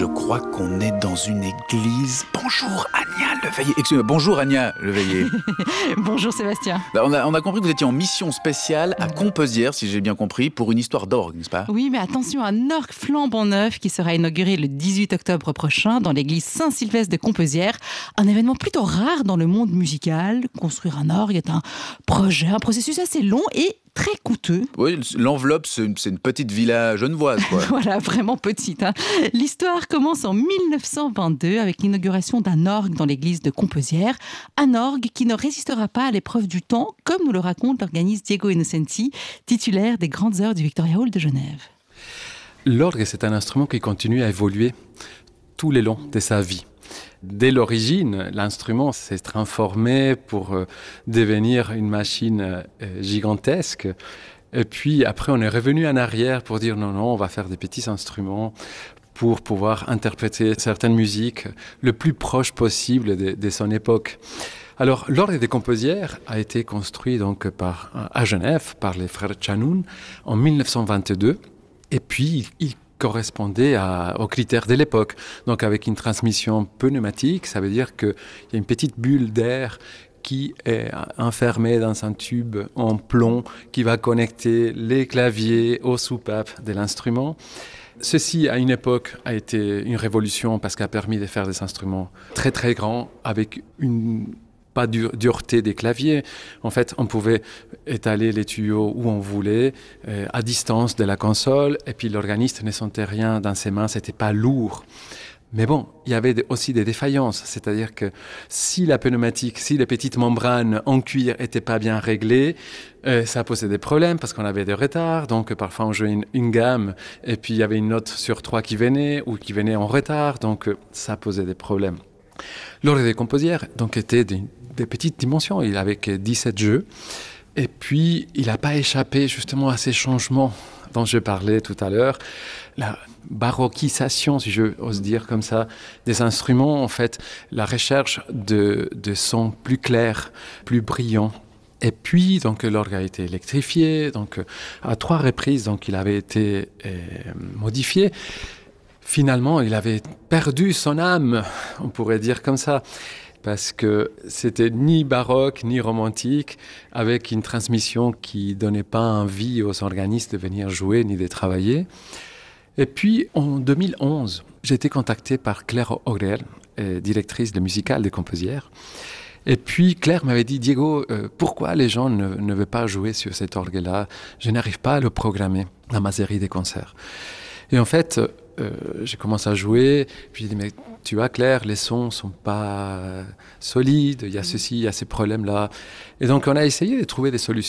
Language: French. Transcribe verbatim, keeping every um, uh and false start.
Je crois qu'on est dans une église. Bonjour Ania Leveillé. Excusez-moi, bonjour Ania Leveillé. Bonjour Sébastien. Là, on, a, on a compris que vous étiez en mission spéciale à Composières, si j'ai bien compris, pour une histoire d'orgue, n'est-ce pas? Oui, mais attention, un orgue flambant neuf qui sera inauguré le dix-huit octobre prochain dans l'église Saint-Sylvestre de Composières. Un événement plutôt rare dans le monde musical. Construire un orgue est un projet, un processus assez long et très coûteux. Oui, l'enveloppe, c'est une, c'est une petite villa genevoise, quoi. Voilà, vraiment petite. Hein. L'histoire commence en mille neuf cent vingt-deux avec l'inauguration d'un orgue dans l'église de Composières. Un orgue qui ne résistera pas à l'épreuve du temps, comme nous le raconte l'organiste Diego Innocenti, titulaire des Grandes Heures du Victoria Hall de Genève. L'orgue, c'est un instrument qui continue à évoluer tout le long de sa vie. Dès l'origine, l'instrument s'est transformé pour euh, devenir une machine euh, gigantesque. Et puis après, on est revenu en arrière pour dire non, non, on va faire des petits instruments pour pouvoir interpréter certaines musiques le plus proche possible de, de son époque. Alors, l'orgue des Composières a été construit donc par, à Genève par les frères Chanoun en mille neuf cent vingt-deux. Et puis, il correspondait à, aux critères de l'époque. Donc avec une transmission pneumatique, ça veut dire qu'il y a une petite bulle d'air qui est enfermée dans un tube en plomb qui va connecter les claviers aux soupapes de l'instrument. Ceci, à une époque, a été une révolution parce qu'il a permis de faire des instruments très très grands avec une pas dur, dureté des claviers. En fait, on pouvait étaler les tuyaux où on voulait, euh, à distance de la console, et puis l'organiste ne sentait rien dans ses mains, c'était pas lourd. Mais bon, il y avait aussi des défaillances, c'est-à-dire que si la pneumatique, si les petites membranes en cuir étaient pas bien réglées, euh, ça posait des problèmes parce qu'on avait des retards, donc parfois on jouait une, une gamme, et puis il y avait une note sur trois qui venait, ou qui venait en retard, donc euh, ça posait des problèmes. L'orgue des Composières donc, était des, des petites dimensions, il avait que dix-sept jeux. Et puis, il n'a pas échappé justement à ces changements dont je parlais tout à l'heure. La baroquisation, si je ose dire comme ça, des instruments, en fait, la recherche de, de sons plus clairs, plus brillants. Et puis, donc, l'orgue a été électrifié, donc, à trois reprises, donc, il avait été euh, modifié. Finalement, il avait perdu son âme, on pourrait dire comme ça, parce que c'était ni baroque ni romantique, avec une transmission qui donnait pas envie aux organistes de venir jouer ni de travailler. Et puis, en deux mille onze, j'ai été contacté par Claire O'Grel, directrice de musicale des Composières. Et puis, Claire m'avait dit, Diego, euh, pourquoi les gens ne, ne veulent pas jouer sur cet orgue-là? Je n'arrive pas à le programmer dans ma série des concerts. Et en fait, euh, j'ai commencé à jouer, puis j'ai dit, mais tu vois Claire, les sons ne sont pas solides, il y a ceci, il y a ces problèmes-là. Et donc on a essayé de trouver des solutions.